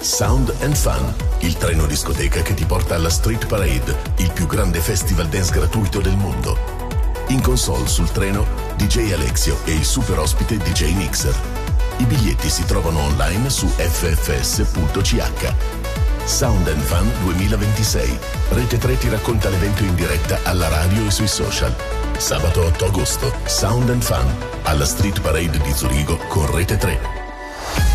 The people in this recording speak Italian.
Sound and Fun, il treno discoteca che ti porta alla Street Parade, il più grande festival dance gratuito del mondo. In console sul treno DJ Alexio e il super ospite DJ Mixer. I biglietti si trovano online su ffs.ch. Sound and Fun 2026. Rete 3 ti racconta l'evento in diretta alla radio e sui social. Sabato 8 agosto, Sound and Fun alla Street Parade di Zurigo con Rete 3.